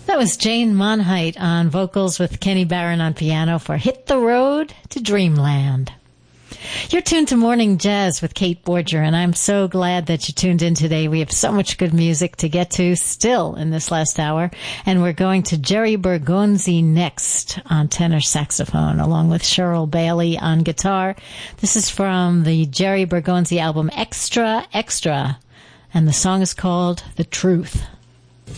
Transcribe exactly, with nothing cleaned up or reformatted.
That was Jane Monheit on vocals with Kenny Barron on piano for Hit the Road to Dreamland. You're tuned to Morning Jazz with Kate Borger, and I'm so glad that you tuned in today. We have so much good music to get to still in this last hour, and we're going to Jerry Bergonzi next on tenor saxophone, along with Cheryl Bailey on guitar. This is from the Jerry Bergonzi album Extra Extra, and the song is called The Truth.